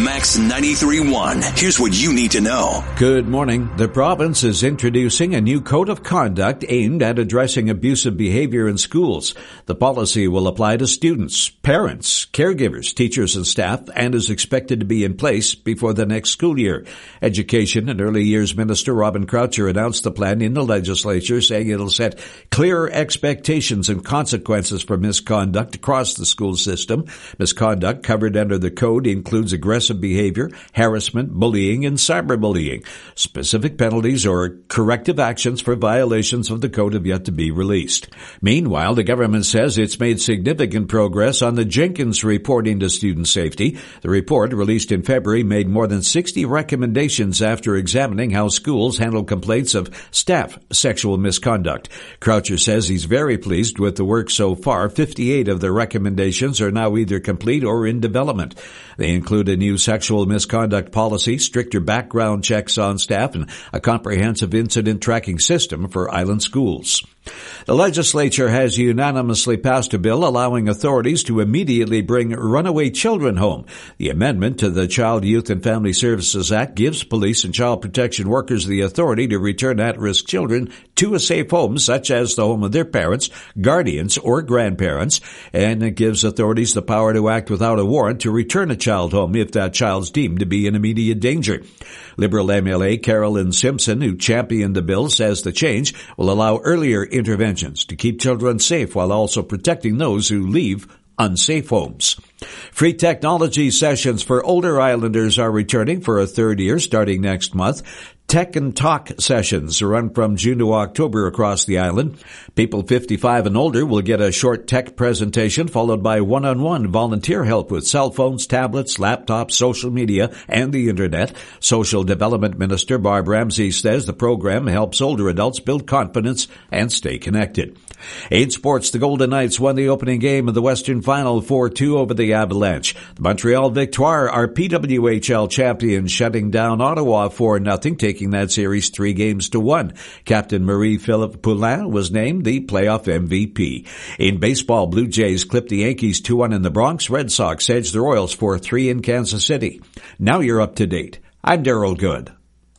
Max 93.1. Here's what you need to know. Good morning. The province is introducing a new code of conduct aimed at addressing abusive behavior in schools. The policy will apply to students, parents, caregivers, teachers, and staff, and is expected to be in place before the next school year. Education and Early Years Minister Robin Croucher announced the plan in the legislature, saying it'll set clear expectations and consequences for misconduct across the school system. Misconduct covered under the code includes aggressive behavior, harassment, bullying, and cyberbullying. Specific penalties or corrective actions for violations of the code have yet to be released. Meanwhile, the government says it's made significant progress on the Jenkins report into student safety. The report, released in February, made more than 60 recommendations after examining how schools handle complaints of staff sexual misconduct. Croucher says he's very pleased with the work so far. 58 of the recommendations are now either complete or in development. They include a new sexual misconduct policy, stricter background checks on staff, and a comprehensive incident tracking system for island schools. The legislature has unanimously passed a bill allowing authorities to immediately bring runaway children home. The amendment to the Child, Youth and Family Services Act gives police and child protection workers the authority to return at-risk children to a safe home, such as the home of their parents, guardians, or grandparents, and it gives authorities the power to act without a warrant to return a child home if that child's deemed to be in immediate danger. Liberal MLA Carolyn Simpson, who championed the bill, says the change will allow earlier interventions to keep children safe while also protecting those who leave unsafe homes. Free technology sessions for older islanders are returning for a third year starting next month. Tech and Talk sessions run from June to October across the island. People 55 and older will get a short tech presentation followed by one-on-one volunteer help with cell phones, tablets, laptops, social media, and the internet. Social Development Minister Barb Ramsey says the program helps older adults build confidence and stay connected. In sports, the Golden Knights won the opening game of the Western Final 4-2 over the Avalanche. The Montreal Victoire are PWHL champions, shutting down Ottawa 4-0, taking that series 3-1. Captain Marie-Philippe Poulin was named the playoff MVP. In baseball, Blue Jays clipped the Yankees 2-1 in the Bronx. Red Sox edged the Royals 4-3 in Kansas City. Now you're up to date. I'm Daryl Good.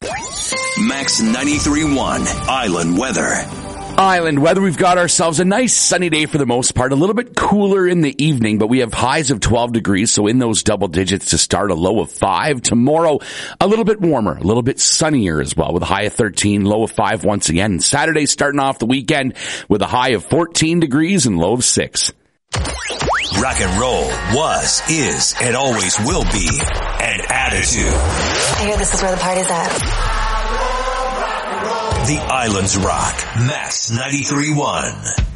Max 93.1 Island Weather. Island weather, we've got ourselves a nice sunny day for the most part, a little bit cooler in the evening, but we have highs of 12 degrees, so in those double digits to start, a low of 5. Tomorrow, a little bit warmer, a little bit sunnier as well, with a high of 13, low of 5 once again. Saturday starting off the weekend with a high of 14 degrees and low of 6. Rock and roll was, is, and always will be an attitude. I hear this is where the party's at. The Islands Rock. Max 93.1.